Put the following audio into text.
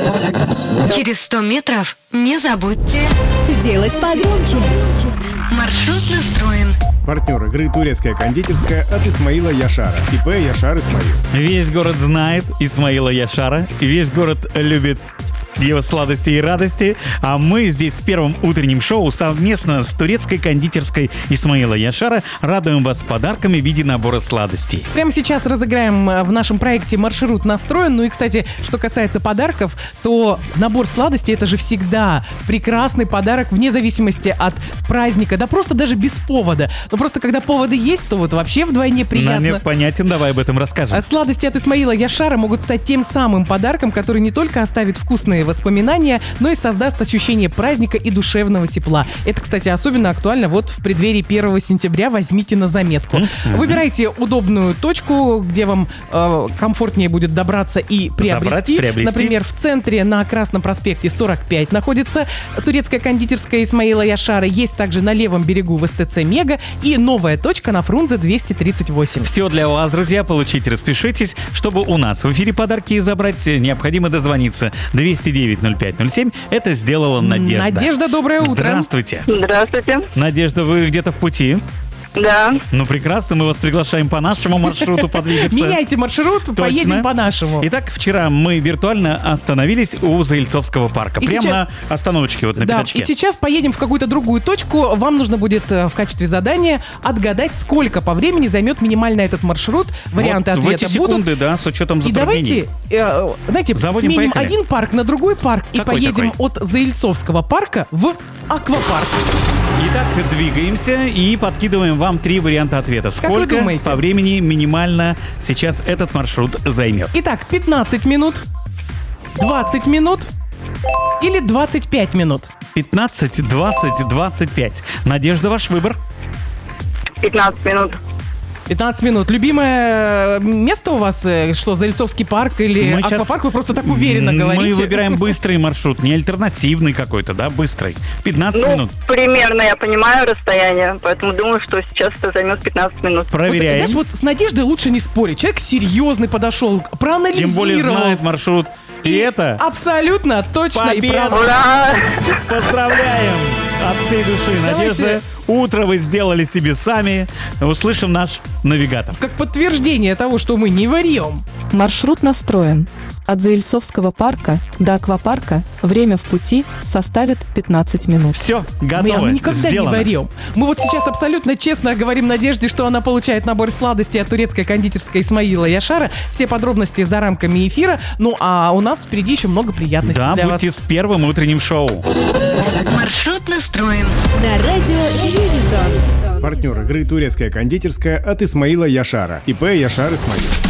Через 100 метров не забудьте сделать погромче. Маршрут настроен. Партнер игры турецкая кондитерская от Исмаила Яшара. ИП Яшар Исмаил. Весь город знает Исмаила Яшара. Весь город любит его сладости и радости. А мы здесь в первом утреннем шоу совместно с турецкой кондитерской Исмаила Яшара радуем вас подарками в виде набора сладостей. Прямо сейчас разыграем в нашем проекте «Маршрут настроен». Ну и, кстати, что касается подарков, то набор сладостей — это же всегда прекрасный подарок вне зависимости от праздника, да просто даже без повода. Но просто когда поводы есть, то вот вообще вдвойне приятно. Намек понятен, давай об этом расскажем. Сладости от Исмаила Яшара могут стать тем самым подарком, который не только оставит вкусные воспоминания, но и создаст ощущение праздника и душевного тепла. Это, кстати, особенно актуально вот в преддверии 1 сентября. Возьмите на заметку. Выбирайте удобную точку, где вам комфортнее будет добраться и приобрести. Например, в центре на Красном проспекте 45 находится турецкая кондитерская Исмаила Яшара. Есть также на левом берегу в СТЦ «Мега» и новая точка на Фрунзе 238. Все для вас, друзья. Получите, распишитесь. Чтобы у нас в эфире подарки забрать, необходимо дозвониться 209-05-07. Это сделала Надежда. Надежда, доброе утро. Здравствуйте. Здравствуйте. Надежда, вы где-то в пути? Да. Ну, прекрасно, мы вас приглашаем по нашему маршруту подвигаться. Меняйте маршрут, поедем по нашему. Итак, вчера мы виртуально остановились у Заильцовского парка. Прямо на остановочке, вот на пятачке. И сейчас поедем в какую-то другую точку. Вам нужно будет в качестве задания отгадать, сколько по времени займет минимально этот маршрут. Варианты вот ответа в эти будут. секунды, да, с учетом затруднений. И давайте, знаете, заводим, сменим поехали. один парк на другой парк и Какой поедем такой? от Заильцовского парка в аквапарк. Итак, двигаемся и подкидываем вам 3 варианта ответа. Сколько по времени минимально сейчас этот маршрут займет? Итак, 15 минут, 20 минут или 25 минут? 15, 20, 25. Надежда, ваш выбор? 15 минут. 15 минут. Любимое место у вас, что, Заильцовский парк или аквапарк? Вы просто так уверенно говорите. Мы выбираем быстрый маршрут, не альтернативный какой-то, да, быстрый. 15 минут. Примерно я понимаю расстояние, поэтому думаю, что сейчас это займет 15 минут. Проверяем. Вот, знаешь, вот с Надеждой лучше не спорить. Человек серьезный подошел, проанализировал. Тем более знает маршрут. И это... Абсолютно точно и правда. Ура! Поздравляем от всей души, Надежда. Утро вы сделали себе сами. Услышим наш навигатор. Как подтверждение того, что мы не варьем. Маршрут настроен. От Заильцовского парка до аквапарка время в пути составит 15 минут. Все, готово, Мы никогда сделано. не варьем. Мы вот сейчас абсолютно честно говорим Надежде, что она получает набор сладостей от турецкой кондитерской Исмаила Яшара. Все подробности за рамками эфира. Ну, а у нас впереди еще много приятностей для вас. Да, будьте с первым утренним шоу. Маршрут настроен. На радио Юнитон. Партнер игры турецкая кондитерская от Исмаила Яшара. ИП Яшар Исмаил.